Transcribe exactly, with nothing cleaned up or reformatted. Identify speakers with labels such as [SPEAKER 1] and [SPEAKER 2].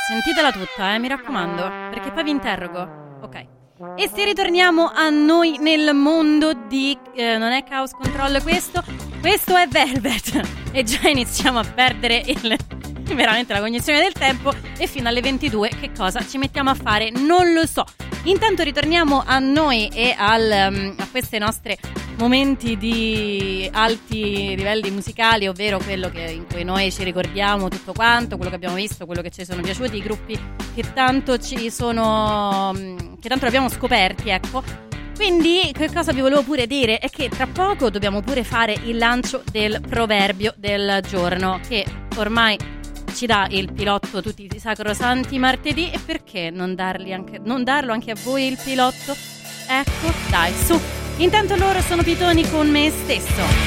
[SPEAKER 1] Sentitela tutta, eh, mi raccomando, perché poi vi interrogo. Ok. E se ritorniamo a noi nel mondo di... Eh, non è Chaos Control questo, questo è Velvet. E già iniziamo a perdere il... veramente la cognizione del tempo. E fino alle ventidue che cosa ci mettiamo a fare? Non lo so. Intanto ritorniamo a noi e al, um, a queste nostre momenti di alti livelli musicali, ovvero quello che, in cui noi ci ricordiamo tutto quanto, quello che abbiamo visto, quello che ci sono piaciuti, i gruppi che tanto ci sono, che tanto li abbiamo scoperti, ecco. Quindi che cosa vi volevo pure dire è che tra poco dobbiamo pure fare il lancio del proverbio del giorno, che ormai ci dà il pilotto tutti i sacrosanti martedì, e perché non darli anche, non darlo anche a voi il pilotto? Ecco, dai, su. Intanto loro sono Pitoni con Me Stesso.